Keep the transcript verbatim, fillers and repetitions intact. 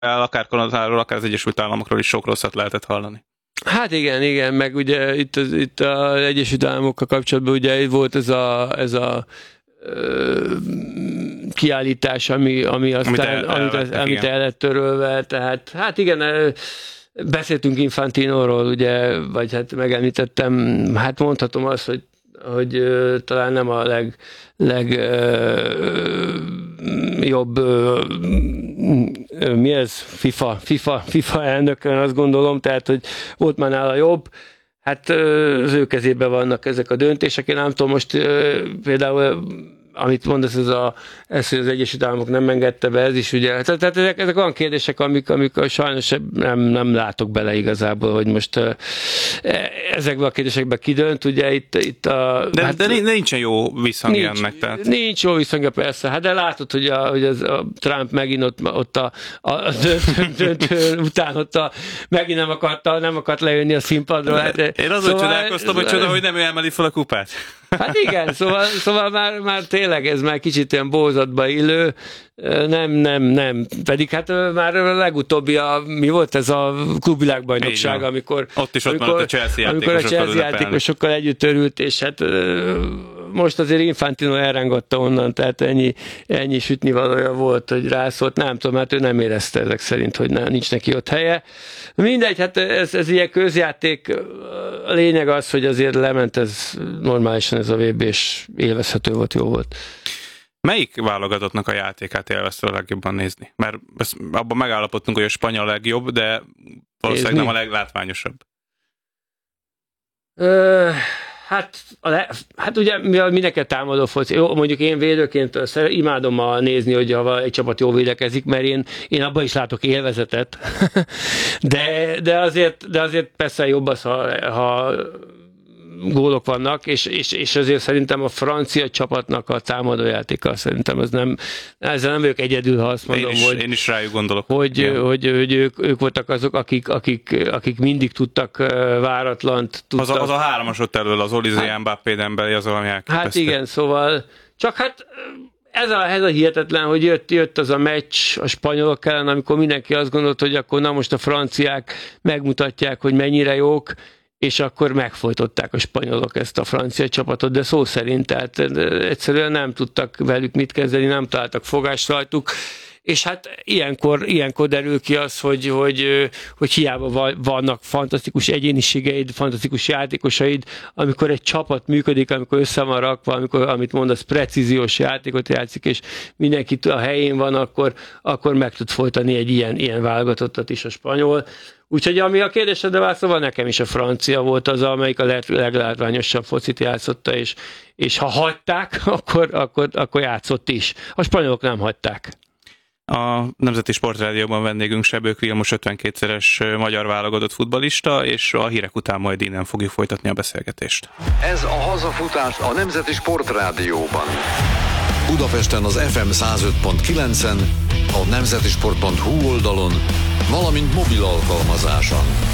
akár Kanadáról, akár az Egyesült Államokról is sok rosszat lehetett hallani. Hát igen, igen, meg ugye itt, az, itt az Egyesült Államokkal kapcsolatban ugye volt ez a, ez a ö, kiállítás, ami, ami aztán, amit, el, amit, amit el lett törölve, tehát hát igen, beszéltünk Infantinóról, ugye, vagy hát megemlítettem, hát mondhatom azt, hogy hogy uh, talán nem a leg, leg uh, jobb uh, mi ez? FIFA, FIFA, FIFA elnökön, azt gondolom, tehát, hogy volt már nála jobb. Hát uh, az ő kezében vannak ezek a döntések. Én nem tudom, most uh, például amit mondasz, ez, a, ez, hogy az Egyesült Államok nem engedte be, ez is ugye, tehát ezek, ezek olyan kérdések, amik, amik sajnos nem, nem látok bele igazából, hogy most uh, ezekben a kérdésekben kidönt, ugye itt, itt a... De, hát, de nincsen jó visszhangja nincs, ennek, tehát... Nincs jó visszhangja, persze, hát de látod, hogy, a, hogy az, a Trump megint ott, ott a, a döntő, döntő után ott a, megint nem akarta, nem akart lejönni a színpadról. Hát, én azon szóval, csodálkoztam, hogy csoda, hogy nem ő emeli fel a kupát. Hát igen, szóval, szóval már, már tényleg ez már kicsit ilyen bózatba illő, nem, nem, nem, pedig hát már a legutóbbi, a, mi volt ez a klubvilágbajnokság, amikor, ott is ott amikor, a Chelsea amikor a Chelsea játékosokkal együtt örült, és hát most azért Infantino elrángatta onnan, tehát ennyi, ennyi sütnivalója volt, hogy rászólt, nem tudom, hát ő nem érezte ezek szerint, hogy nem, nincs neki ott helye. Mindegy, hát ez, ez ilyen közjáték, a lényeg az, hogy azért lement ez normálisan ez a vé bé, és élvezhető volt, jó volt. Melyik válogatottnak a játékát élvezte a legjobban nézni? Mert abban megállapodtunk, hogy a spanyol a legjobb, de valószínűleg nézni? Nem a leglátványosabb. Ö, hát, a le, hát ugye mindenki támadó foci. Jó, mondjuk én védőként imádom a nézni, hogy ha egy csapat jól védekezik, mert én, én abban is látok élvezetet. de, de, azért, de azért persze jobb az, ha, ha gólok vannak, és, és, és azért szerintem a francia csapatnak a támadójátéka, szerintem ez nem, ezzel nem vagyok egyedül, ha azt mondom, én is, hogy, én is rájuk gondolok. Hogy, hogy, hogy, hogy ők, ők voltak azok, akik, akik, akik mindig tudtak váratlant. Tudtak. Az, a, az a hármas ott elől, az Olizé, hát, Mbappé, Dembélé, az valami elképesztő. Hát igen, szóval csak hát ez a, ez a hihetetlen, hogy jött, jött az a meccs a spanyolok ellen, amikor mindenki azt gondolt, hogy akkor na most a franciák megmutatják, hogy mennyire jók, és akkor megfojtották a spanyolok ezt a francia csapatot, de szó szerint, tehát egyszerűen nem tudtak velük mit kezdeni, nem találtak fogást rajtuk, és hát ilyenkor, ilyenkor derül ki az, hogy, hogy, hogy hiába vannak fantasztikus egyéniségeid, fantasztikus játékosaid, amikor egy csapat működik, amikor össze van rakva, amikor, amit mondasz, precíziós játékot játszik, és mindenki a helyén van, akkor, akkor meg tud folytani egy ilyen, ilyen válogatottat is a spanyol. Úgyhogy ami a kérdésedre válaszolva, nekem is a francia volt az, amelyik a leglátványosabb focit játszotta, és, és ha hagyták, akkor, akkor, akkor játszott is. A spanyolok nem hagyták. A Nemzeti Sportrádióban vendégünk Sebők Vilmos ötvenkétszeres magyar válogatott futballista, és a hírek után majd innen fogjuk folytatni a beszélgetést. Ez a hazafutás a Nemzeti Sportrádióban. Budapesten az ef em száz öt pont kilencen, a nemzetisport pont hu oldalon, valamint mobil alkalmazáson.